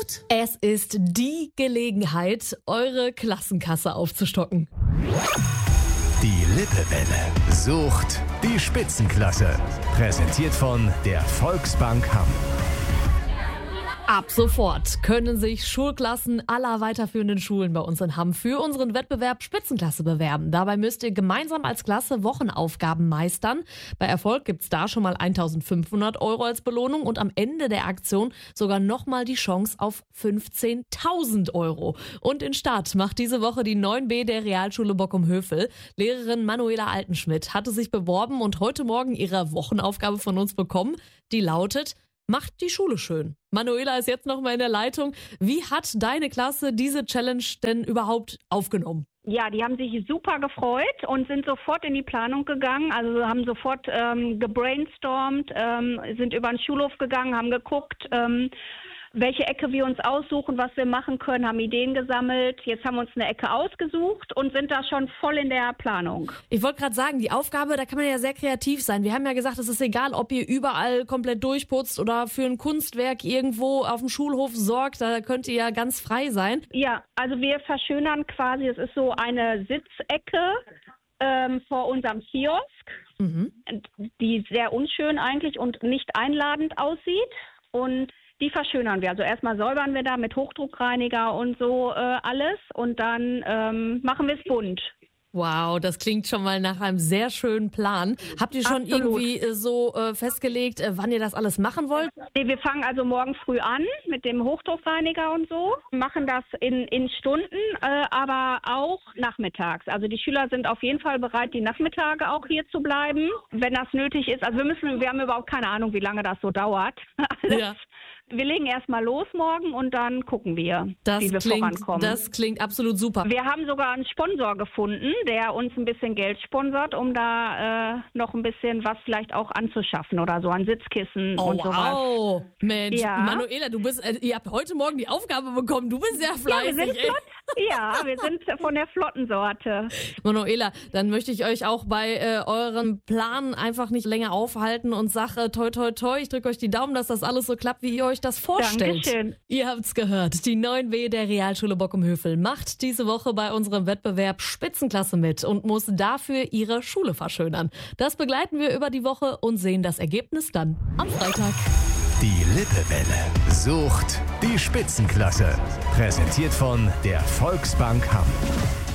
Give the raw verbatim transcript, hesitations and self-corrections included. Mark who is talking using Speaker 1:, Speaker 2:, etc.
Speaker 1: Sucht. Es ist die Gelegenheit, eure Klassenkasse aufzustocken.
Speaker 2: Die Lippewelle sucht die Spitzenklasse. Präsentiert von der Volksbank Hamm.
Speaker 1: Ab sofort können sich Schulklassen aller weiterführenden Schulen bei uns in Hamm für unseren Wettbewerb Spitzenklasse bewerben. Dabei müsst ihr gemeinsam als Klasse Wochenaufgaben meistern. Bei Erfolg gibt's da schon mal eintausendfünfhundert Euro als Belohnung und am Ende der Aktion sogar nochmal die Chance auf fünfzehntausend Euro. Und den Start macht diese Woche die neun B der Realschule Bockum-Hövel. Lehrerin Manuela Altenschmidt hatte sich beworben und heute Morgen ihre Wochenaufgabe von uns bekommen, die lautet: Macht die Schule schön. Manuela ist jetzt noch mal in der Leitung. Wie hat deine Klasse diese Challenge denn überhaupt aufgenommen?
Speaker 3: Ja, die haben sich super gefreut und sind sofort in die Planung gegangen. Also haben sofort ähm, gebrainstormt, ähm, sind über den Schulhof gegangen, haben geguckt, ähm, welche Ecke wir uns aussuchen, was wir machen können, haben Ideen gesammelt. Jetzt haben wir uns eine Ecke ausgesucht und sind da schon voll in der Planung.
Speaker 1: Ich wollte gerade sagen, die Aufgabe, da kann man ja sehr kreativ sein. Wir haben ja gesagt, es ist egal, ob ihr überall komplett durchputzt oder für ein Kunstwerk irgendwo auf dem Schulhof sorgt. Da könnt ihr ja ganz frei sein.
Speaker 3: Ja, also wir verschönern quasi, es ist so eine Sitzecke ähm, vor unserem Kiosk, mhm. die sehr unschön eigentlich und nicht einladend aussieht. Und die verschönern wir. Also erstmal säubern wir da mit Hochdruckreiniger und so äh, alles und dann ähm, machen wir es bunt.
Speaker 1: Wow, das klingt schon mal nach einem sehr schönen Plan. Habt ihr schon
Speaker 3: Absolut.
Speaker 1: irgendwie äh, so äh, festgelegt, äh, wann ihr das alles machen wollt?
Speaker 3: Nee, wir fangen also morgen früh an mit dem Hochdruckreiniger und so, machen das in, in Stunden, äh, aber auch nachmittags. Also die Schüler sind auf jeden Fall bereit, die Nachmittage auch hier zu bleiben, wenn das nötig ist. Also wir müssen, wir haben überhaupt keine Ahnung, wie lange das so dauert. Alles. Ja. Wir legen erstmal los morgen und dann gucken wir,
Speaker 1: das
Speaker 3: wie wir
Speaker 1: klingt,
Speaker 3: vorankommen.
Speaker 1: Das klingt absolut super.
Speaker 3: Wir haben sogar einen Sponsor gefunden, der uns ein bisschen Geld sponsert, um da äh, noch ein bisschen was vielleicht auch anzuschaffen oder so an Sitzkissen
Speaker 1: oh,
Speaker 3: und sowas.
Speaker 1: Wow, Mensch,
Speaker 3: ja.
Speaker 1: Manuela, du bist, äh, ihr habt heute Morgen die Aufgabe bekommen. Du bist sehr fleißig.
Speaker 3: Ja, wir sind flott. Ja, wir sind von der flotten Sorte.
Speaker 1: Manuela, dann möchte ich euch auch bei äh, eurem Plan einfach nicht länger aufhalten und sage toi toi toi, ich drücke euch die Daumen, dass das alles so klappt, wie ihr euch das vorstellt.
Speaker 3: Dankeschön.
Speaker 1: Ihr habt's gehört, die neun B der Realschule Bockum-Hövel macht diese Woche bei unserem Wettbewerb Spitzenklasse mit und muss dafür ihre Schule verschönern. Das begleiten wir über die Woche und sehen das Ergebnis dann am Freitag.
Speaker 2: Die Lippewelle sucht die Spitzenklasse. Präsentiert von der Volksbank Hamm.